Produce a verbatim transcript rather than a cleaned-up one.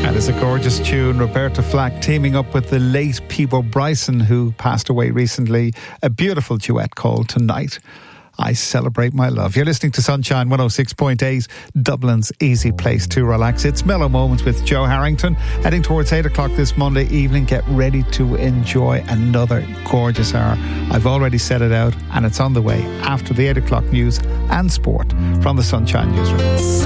That is a gorgeous tune. Roberta Flack teaming up with the late Peebo Bryson, who passed away recently. A beautiful duet called Tonight I Celebrate My Love. You're listening to Sunshine one oh six point eight, Dublin's easy place to relax. It's Mellow Moments with Joe Harrington. Heading towards eight o'clock this Monday evening. Get ready to enjoy another gorgeous hour. I've already set it out and it's on the way after the eight o'clock news and sport from the Sunshine Newsroom.